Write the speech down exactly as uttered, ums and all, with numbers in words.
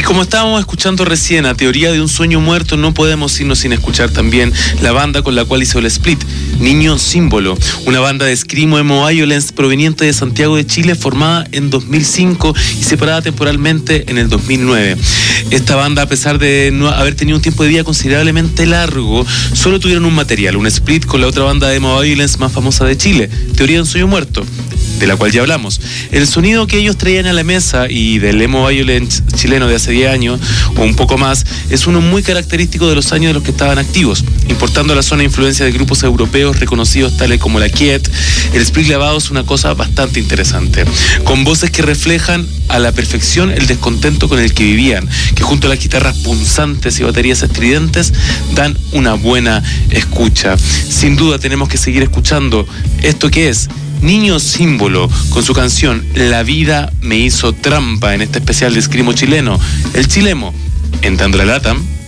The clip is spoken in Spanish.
como estábamos escuchando recién a Teoría de un Sueño Muerto, no podemos irnos sin escuchar también la banda con la cual hizo el split, Niño Símbolo, una banda de screamo emo violence proveniente de Santiago de Chile, formada en dos mil cinco y separada temporalmente en el dos mil nueve. Esta banda, a pesar de no haber tenido un tiempo de vida considerablemente largo, solo tuvieron un material, un split con la otra banda de emo violence más famosa de Chile, Teoría de un Sueño Muerto, de la cual ya hablamos. El sonido que ellos traían a la mesa y del emo violence chileno de hace diez años o un poco más es uno muy característico de los años de los que estaban activos, importando a la zona de influencia de grupos europeos reconocidos tales como la Kiet. El split grabado es una cosa bastante interesante, con voces que reflejan a la perfección el descontento con el que vivían, que junto a las guitarras punzantes y baterías estridentes dan una buena escucha. Sin duda tenemos que seguir escuchando esto que es Niño Símbolo, con su canción La vida me hizo trampa, en este especial de screamo chileno, el Chilemo, entrando a la LATAM.